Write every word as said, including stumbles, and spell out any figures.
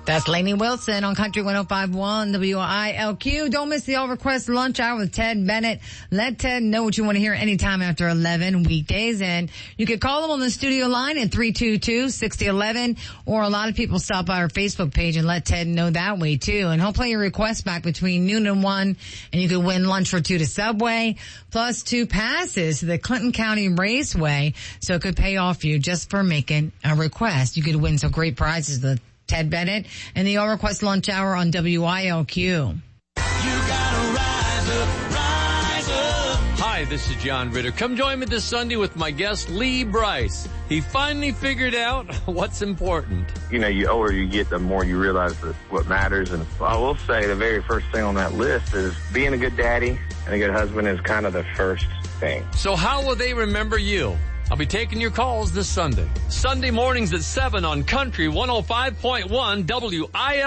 That's Lainey Wilson on Country one oh five point one W I L Q. Don't miss the All Request Lunch Hour with Ted Bennett. Let Ted know what you want to hear anytime after eleven weekdays. And you can call him on the studio line at three two two, six oh one one, or a lot of people stop by our Facebook page and let Ted know that way too. And he'll play your request back between noon and one, and you can win lunch for two to Subway, plus two passes to the Clinton County Raceway. So it could pay off you just for making a request. You could win some great prizes. The Ted Bennett and the All Request Lunch Hour on W I L Q. You gotta rise up, rise up. Hi, this is John Ritter. Come join me this Sunday with my guest, Lee Bryce. He finally figured out what's important. You know, the older you get, the more you realize that what matters. And I will say the very first thing on that list is being a good daddy and a good husband is kind of the first thing. So how will they remember you? I'll be taking your calls this Sunday. Sunday mornings at seven on Country one oh five point one W I L Q.